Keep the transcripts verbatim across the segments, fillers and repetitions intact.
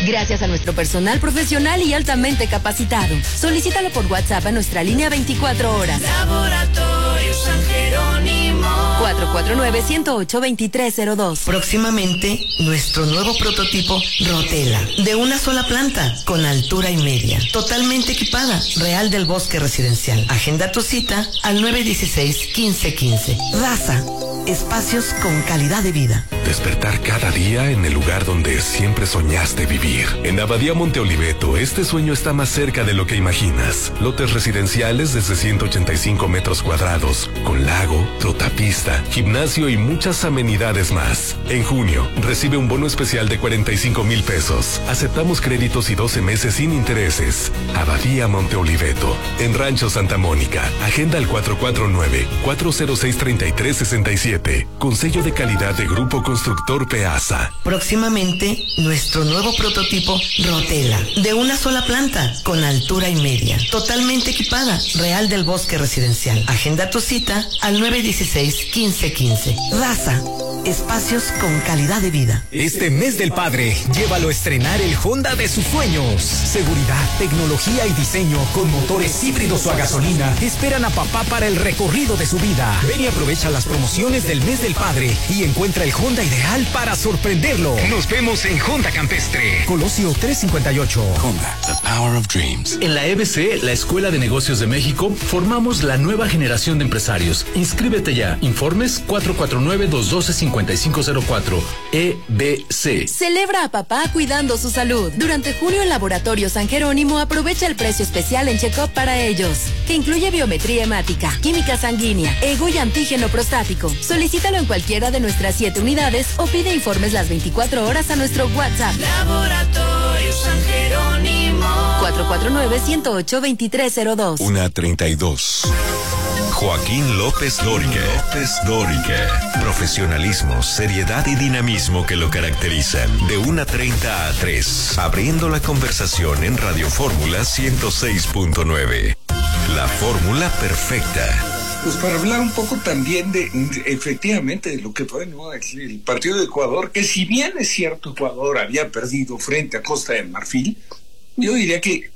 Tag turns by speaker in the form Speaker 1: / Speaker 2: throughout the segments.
Speaker 1: gracias a nuestro personal profesional y altamente capacitado. Solicítalo por WhatsApp a nuestra línea veinticuatro horas.
Speaker 2: Laboratorio San Jerónimo.
Speaker 1: cuatro cuatro nueve, uno cero ocho, dos tres cero dos.
Speaker 3: Próximamente, nuestro nuevo prototipo Rotela, de una sola planta, con altura y media, totalmente equipada, Real del Bosque Residencial. Agenda tu cita al nueve uno seis, uno cinco uno cinco. Raza, espacios con calidad de vida.
Speaker 4: Despertar cada día en el lugar donde siempre soñaste vivir. En Abadía Monte Oliveto, este sueño está más cerca de lo que imaginas. Lotes residenciales desde ciento ochenta y cinco metros cuadrados, con lago, trotapista, gimnasio y muchas amenidades más. En junio, recibe un bono especial de cuarenta y cinco mil pesos. Aceptamos créditos y doce meses sin intereses. Abadía Monte Oliveto, en Rancho Santa Mónica. Agenda al cuatro cuatro nueve, cuatro cero seis, tres tres seis siete, con sello de calidad de Grupo Constructor Peasa.
Speaker 3: Próximamente, nuestro nuevo prototipo Rotela, de una sola planta, con altura y media, totalmente equipada, Real del Bosque Residencial. Agenda tu cita al nueve uno seis, uno cinco uno cinco. Raza, espacios con calidad de vida.
Speaker 5: Este mes del padre, llévalo a estrenar el Honda de sus sueños. Seguridad, tecnología y diseño con motores híbridos o a gasolina esperan a papá para el recorrido de su vida. Ven y aprovecha las promociones del mes del padre y encuentra el Honda ideal para sorprenderlo. Nos vemos en Honda Campestre, Colosio trescientos cincuenta y ocho.
Speaker 6: Honda, the power of dreams.
Speaker 7: En la E B C, la Escuela de Negocios de México, formamos la nueva generación de empresarios. Inscríbete ya. Informes cuatro cuatro nueve, dos uno dos, cinco cinco cero cuatro. E B C.
Speaker 1: Celebra a papá cuidando su salud. Durante junio en Laboratorio San Jerónimo aprovecha el precio especial en check-up para ellos, que incluye biometría hemática, química sanguínea, ego y antígeno prostático. Solicítalo en cualquiera de nuestras siete unidades o pide informes las veinticuatro horas a nuestro WhatsApp.
Speaker 2: Laboratorio San Jerónimo.
Speaker 1: cuatro cuatro nueve, uno cero ocho, dos tres cero dos.
Speaker 6: Una treinta y dos. Joaquín López Dóriga. López Dóriga. Profesionalismo, seriedad y dinamismo que lo caracterizan. De una treinta a tres. Abriendo la conversación en Radio Fórmula ciento seis punto nueve. La fórmula perfecta.
Speaker 8: Pues para hablar un poco también de, efectivamente, de lo que fue, ¿no?, el partido de Ecuador, que si bien es cierto, Ecuador había perdido frente a Costa de Marfil, yo diría que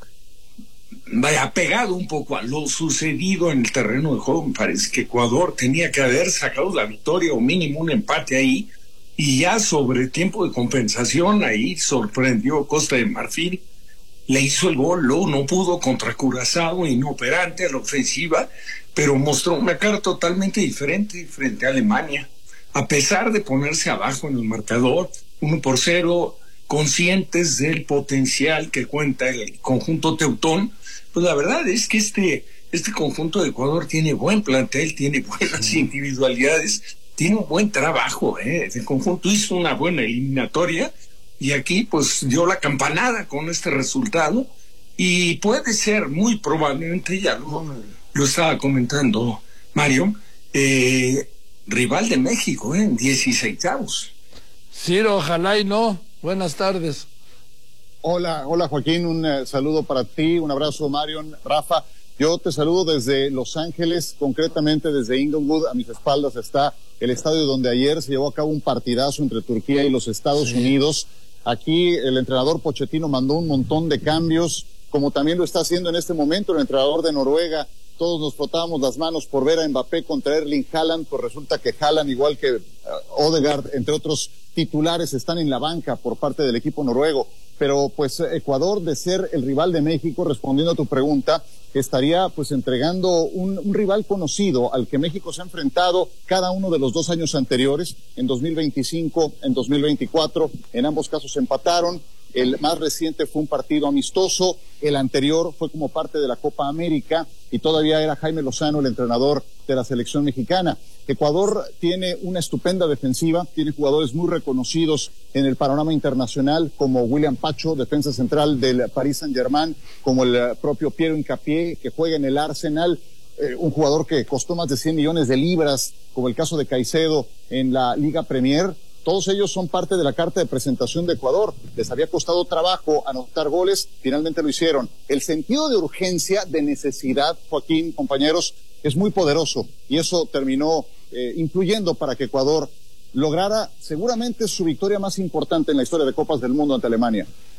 Speaker 8: vaya pegado un poco a lo sucedido en el terreno de juego. Me parece que Ecuador tenía que haber sacado la victoria o mínimo un empate ahí, y ya sobre tiempo de compensación ahí sorprendió Costa de Marfil, le hizo el gol, luego no pudo contra Curazao, inoperante a la ofensiva, pero mostró una cara totalmente diferente frente a Alemania, a pesar de ponerse abajo en el marcador, uno por cero, conscientes del potencial que cuenta el conjunto teutón. Pues la verdad es que este, este conjunto de Ecuador tiene buen plantel, tiene buenas individualidades, tiene un buen trabajo, ¿eh? El conjunto hizo una buena eliminatoria y aquí pues dio la campanada con este resultado, y puede ser muy probablemente, ya lo, lo estaba comentando Mario, eh, rival de México, ¿eh? En dieciseisavos.
Speaker 9: Ciro, ojalá y no. Buenas tardes.
Speaker 10: Hola, hola Joaquín, un uh, saludo para ti, un abrazo Marion, Rafa. Yo te saludo desde Los Ángeles, concretamente desde Inglewood. A mis espaldas está el estadio donde ayer se llevó a cabo un partidazo entre Turquía y los Estados sí. Unidos. Aquí el entrenador Pochettino mandó un montón de cambios, como también lo está haciendo en este momento el entrenador de Noruega. Todos nos frotábamos las manos por ver a Mbappé contra Erling Haaland, pues resulta que Haaland, igual que uh, Odegaard, entre otros titulares, están en la banca por parte del equipo noruego. Pero pues Ecuador, de ser el rival de México, respondiendo a tu pregunta, estaría pues entregando un, un rival conocido al que México se ha enfrentado cada uno de los dos años anteriores, en dos mil veinticinco, en dos mil veinticuatro, en ambos casos empataron. El más reciente fue un partido amistoso, el anterior fue como parte de la Copa América y todavía era Jaime Lozano el entrenador de la selección mexicana. Ecuador tiene una estupenda defensiva, tiene jugadores muy reconocidos en el panorama internacional, como William Pacho, defensa central del Paris Saint-Germain, como el propio Piero Hincapié, que juega en el Arsenal, eh, un jugador que costó más de cien millones de libras, como el caso de Caicedo en la Liga Premier. Todos ellos son parte de la carta de presentación de Ecuador. Les había costado trabajo anotar goles, finalmente lo hicieron. El sentido de urgencia, de necesidad, Joaquín, compañeros, es muy poderoso, y eso terminó eh, influyendo para que Ecuador lograra seguramente su victoria más importante en la historia de Copas del Mundo ante Alemania.